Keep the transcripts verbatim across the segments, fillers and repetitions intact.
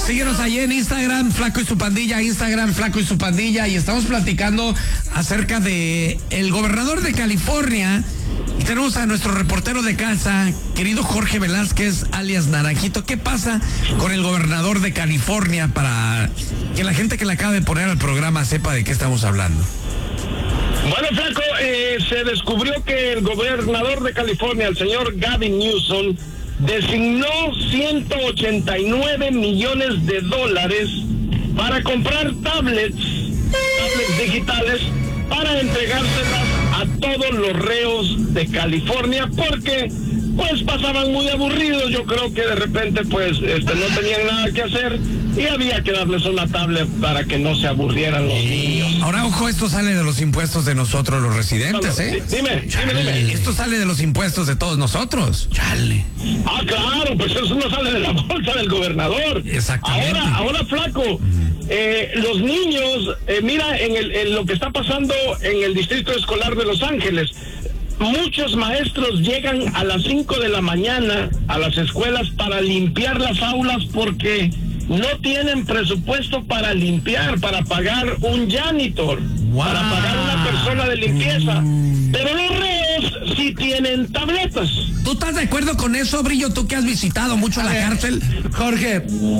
Síguenos ahí en Instagram, Flaco y su pandilla, Instagram, Flaco y su pandilla, y estamos platicando acerca de el gobernador de California. Y tenemos a nuestro reportero de casa, querido Jorge Velázquez, alias Naranjito. ¿Qué pasa con el gobernador de California para que la gente que le acaba de poner al programa sepa de qué estamos hablando? Bueno, Flaco, eh, se descubrió que el gobernador de California, el señor Gavin Newsom, designó ciento ochenta y nueve millones de dólares para comprar tablets, tablets digitales, para entregárselas a todos los reos de California, porque pues pasaban muy aburridos. Yo creo que de repente pues este no tenían nada que hacer y había que darles una tablet para que no se aburrieran los niños. Ahora, ojo, esto sale de los impuestos de nosotros los residentes, ¿eh? Dime, dime, dime. Esto sale de los impuestos de todos nosotros. Chale. Ah, claro, pues eso no sale de la bolsa del gobernador. Exactamente. Ahora, ahora, Flaco, eh, los niños, eh, mira en, el, en lo que está pasando en el Distrito Escolar de Los Ángeles. Muchos maestros llegan a las cinco de la mañana a las escuelas para limpiar las aulas porque no tienen presupuesto para limpiar, para pagar un janitor, wow. para pagar una persona de limpieza. Mm. Pero los reos sí tienen tabletas. ¿Tú estás de acuerdo con eso, Brillo? Tú que has visitado mucho a la cárcel. Jorge,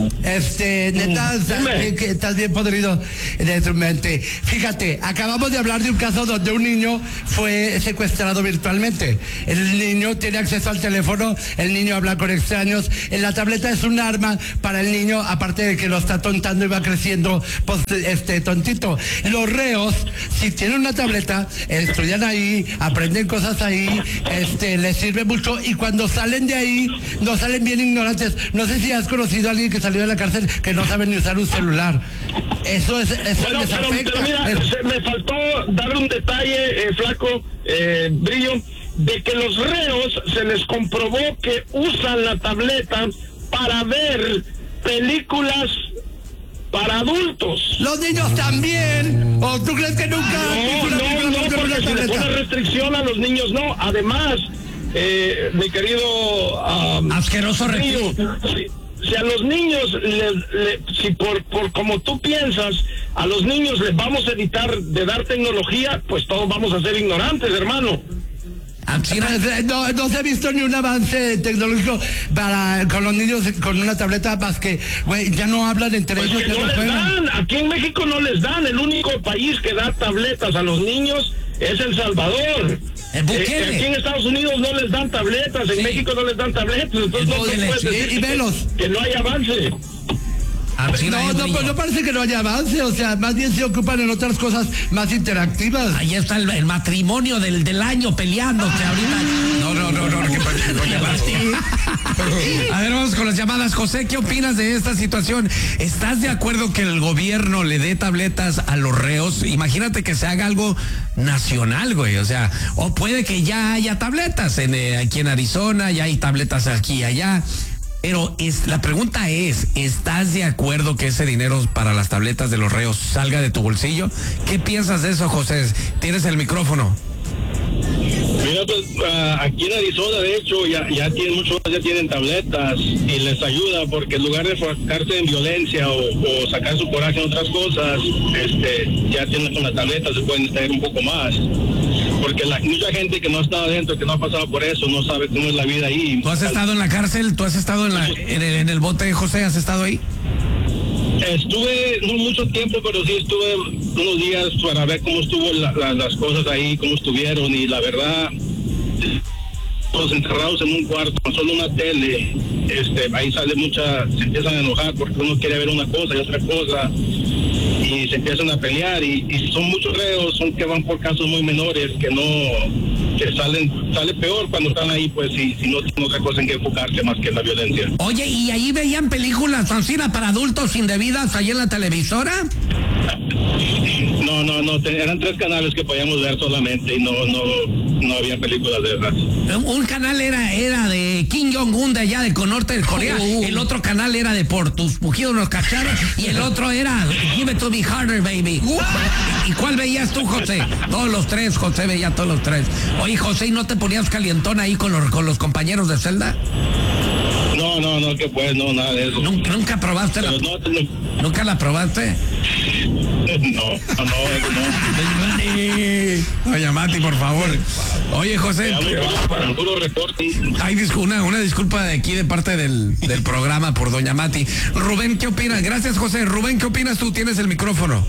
este, neta, mm. que estás bien podrido de tu mente. Fíjate, acabamos de hablar de un caso donde un niño fue secuestrado virtualmente. El niño tiene acceso al teléfono, el niño habla con extraños. En la tableta es un arma para el niño, aparte de que lo está tontando y va creciendo, pues, este, tontito. Los reos, si tienen una tableta, estudian ahí, aprenden cosas ahí, este, les sirve mucho, y cuando salen de ahí, no salen bien ignorantes. No sé si has conocido a alguien que salió de la cárcel que no sabe ni usar un celular. Eso es, eso bueno, les pero, afecta. pero mira, es... se, me faltó dar un detalle, eh, Flaco, eh, Brillo, de que los reos se les comprobó que usan la tableta para ver películas para adultos. Los niños también. ¿O tú crees que nunca? No, no, no, porque se le pone restricción a los niños, no. Además, eh, mi querido um, asqueroso Río, si, si a los niños, le, le, si por, por como tú piensas, a los niños les vamos a evitar de dar tecnología, pues todos vamos a ser ignorantes, hermano. No, no se ha visto ni un avance tecnológico para con los niños con una tableta más que, güey, ya no hablan entre pues ellos. Que no les dan, aquí en México no les dan, el único país que da tabletas a los niños es El Salvador. El eh, aquí en Estados Unidos no les dan tabletas, en sí. México no les dan tabletas, entonces no se puede decir y, y que, que no hay avance. No, no, pues no parece que no haya avance, o sea, más bien se ocupan en otras cosas más interactivas. Ahí está el, el matrimonio del, del año peleándose ahorita. No, no, no, no, ¿qué pasa? A ver, vamos con las llamadas. José, ¿qué opinas de esta situación? ¿Estás de acuerdo que el gobierno le dé tabletas a los reos? Imagínate que se haga algo nacional, güey, o sea, o puede que ya haya tabletas en, eh, aquí en Arizona, ya hay tabletas aquí y allá. Pero es, la pregunta es, ¿estás de acuerdo que ese dinero para las tabletas de los reos salga de tu bolsillo? ¿Qué piensas de eso, José? Tienes el micrófono. Mira, pues uh, aquí en Arizona, de hecho, ya, ya tienen muchos, ya tienen tabletas y les ayuda porque en lugar de enfocarse en violencia o, o sacar su coraje en otras cosas, este, ya tienen con las tabletas, se pueden distraer un poco más. Porque la, mucha gente que no ha estado adentro, que no ha pasado por eso, no sabe cómo es la vida ahí. ¿Tú has estado en la cárcel? ¿Tú has estado en, la, en, el, en el bote, José? ¿Has estado ahí? Estuve, no mucho tiempo, pero sí estuve unos días para ver cómo estuvo la, la, las cosas ahí, cómo estuvieron, y la verdad, todos encerrados en un cuarto, con solo una tele, este, ahí sale mucha, se empiezan a enojar porque uno quiere ver una cosa y otra cosa, y se empiezan a pelear, y, y son muchos reos, son que van por casos muy menores, que no, que salen, sale peor cuando están ahí, pues, si, si no tienen otra cosa en que enfocarse más que en la violencia. Oye, ¿y ahí veían películas Francina para adultos indebidas ahí en la televisora? No, no, no, te, eran tres canales que podíamos ver solamente y no, no, no había películas de esas. Un canal era, era de Kim Jong-un de allá de con norte de Corea, uh, uh. el otro canal era de Por tus pujidos nos cacharon y el otro era Give it to me harder, baby. Uh. ¿Y cuál veías tú, José? Todos los tres, José veía todos los tres. Oye, José, ¿y no te ponías calientón ahí con los, con los compañeros de celda? No, No, no, no, que pues, no, nada de eso. ¿Nunca, nunca probaste la... No, no, ¿Nunca la probaste? no, no, no. Doña Mati, por favor. Oye, José. Hay una, una disculpa de aquí de parte del, del programa por Doña Mati. Rubén, ¿qué opinas? Gracias, José. Rubén, ¿qué opinas tú? Tienes el micrófono.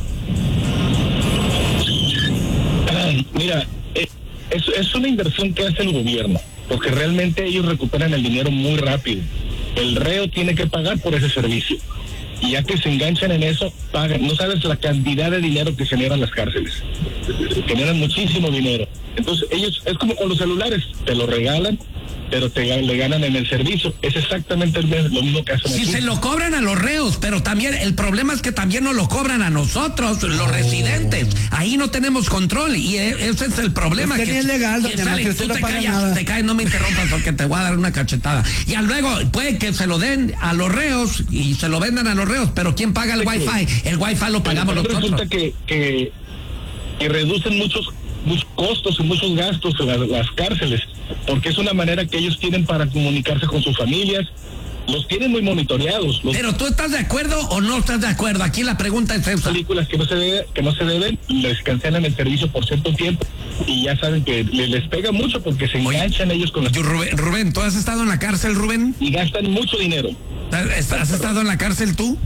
Mira, es, es una inversión que hace el gobierno, porque realmente ellos recuperan el dinero muy rápido. El reo tiene que pagar por ese servicio. Y ya que se enganchan en eso, pagan. No sabes la cantidad de dinero que generan las cárceles. Generan muchísimo dinero. Entonces ellos, es como con los celulares, te lo regalan, pero te le ganan en el servicio. Es exactamente el, lo mismo que hacen Si aquí. se lo cobran a los reos, pero también el problema es que también nos lo cobran a nosotros, los residentes. Ahí no tenemos control y ese es el problema. Es que, que es legal, que sale, que tú no te paga callas, nada. te caes, no me interrumpas porque te voy a dar una cachetada. Y luego puede que se lo den a los reos y se lo vendan a los reos, pero ¿quién paga el Sí, wifi? El wifi lo pagamos pero nosotros. Resulta que, que, que reducen muchos muchos costos y muchos gastos en las, las cárceles, porque es una manera que ellos tienen para comunicarse con sus familias. Los tienen muy monitoreados. Los Pero ¿tú estás de acuerdo o no estás de acuerdo? Aquí la pregunta es esa. películas que no se debe, que no se deben, les cancelan el servicio por cierto tiempo y ya saben que les, les pega mucho porque se enganchan ellos con las... Yo, Rubén, Rubén, ¿tú has estado en la cárcel, Rubén? y gastan mucho dinero. ¿Has, has estado en la cárcel tú?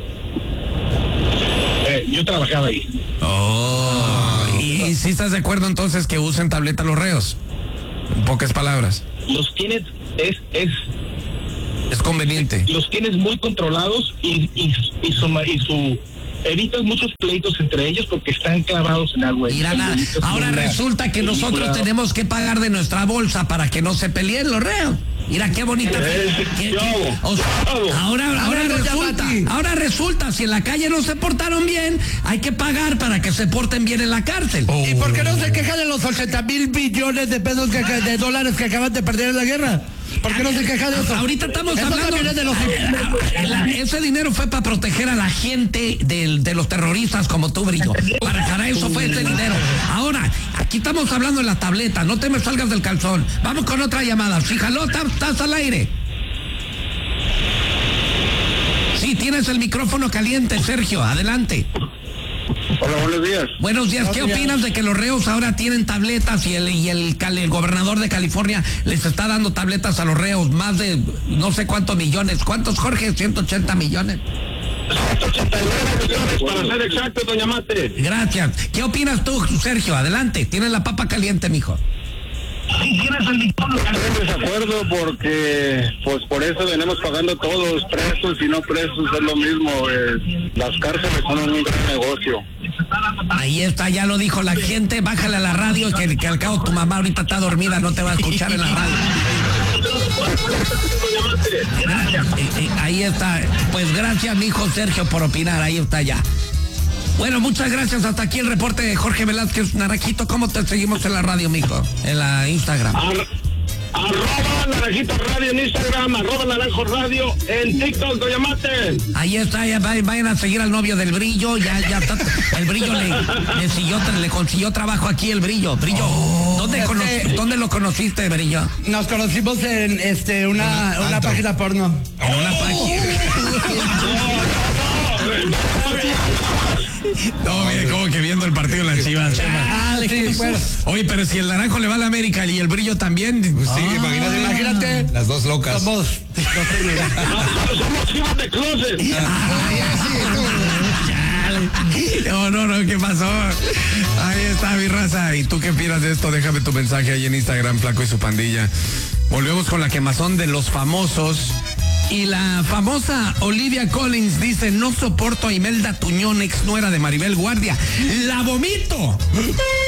Eh, yo trabajaba ahí. Oh. ¿Y, y si estás de acuerdo entonces que usen tableta los reos? En pocas palabras. Los tienes, es, es, Es conveniente. los tienes muy controlados y, y, y su, y su evitas muchos pleitos entre ellos porque están clavados en algo. Mira, nada. Ahora resulta que nosotros tenemos que pagar de nuestra bolsa para que no se peleen los reos. Mira qué bonita. Eh, que- yo que- hago, o sea, yo hago. ahora, ahora Ahora no resulta, llama a ti. ahora resulta, si en la calle no se portaron bien, hay que pagar para que se porten bien en la cárcel. ¿Y por qué no se quejan de los ochenta mil billones de pesos que, que- de dólares que acaban de perder en la guerra? ¿Por qué no se quejan de eso? Ahorita estamos Eso hablando también es de los... La- ese dinero fue para proteger a la gente del, de los terroristas como tú, Brillo. Para, para eso fue ese dinero. Ahora, aquí estamos hablando de la tableta. No te me salgas del calzón. Vamos con otra llamada. Si jaló, estás, estás al aire. Sí, tienes el micrófono caliente, Sergio. Adelante. Hola, buenos días. Buenos días. ¿Qué Buenos días. opinas de que los reos ahora tienen tabletas y el y el, cal- el gobernador de California les está dando tabletas a los reos? Más de no sé cuántos millones. ¿Cuántos, Jorge? ciento ochenta millones. Para ser exacto, doña Mate. Gracias. ¿Qué opinas tú, Sergio? Adelante. Tienes la papa caliente, mijo. Estoy de desacuerdo porque pues por eso venimos pagando todos, presos y no presos, es lo mismo. Eh, las cárceles son un gran negocio. Ahí está, ya lo dijo la gente. Bájale a la radio, que, que al cabo tu mamá ahorita está dormida, no te va a escuchar en la radio. Eh, eh, ahí está. Pues gracias, mi hijo Sergio, por opinar. Ahí está ya. Bueno, muchas gracias. Hasta aquí el reporte de Jorge Velázquez. Naranjito, ¿cómo te seguimos en la radio, mijo? En la Instagram. Ar- arroba Naranjito Radio en Instagram, arroba Naranjo Radio en TikTok, doña Mate. Ahí está, ya vayan, vayan a seguir al novio del Brillo, ya, ya está, el Brillo le, le, siguió, le consiguió trabajo aquí el Brillo. Brillo, ¿dónde, este- cono- ¿dónde lo conociste, Brillo? Nos conocimos en este una, una página porno. En una página. No, mire, como que viendo el partido de las Chivas. Ah, sí, bueno. Oye, pero si el Naranjo le va a la América y el Brillo también, pues sí, imagínate. Imagínate. Las dos locas. Somos. Somos chivas de closet. No, no, no, ¿qué pasó? Ahí está mi raza. ¿Y tú qué opinas de esto? Déjame tu mensaje ahí en Instagram, Flaco y su pandilla. Volvemos con la quemazón de los famosos. Y la famosa Olivia Collins dice: no soporto a Imelda Tuñón, ex nuera de Maribel Guardia. ¡La vomito!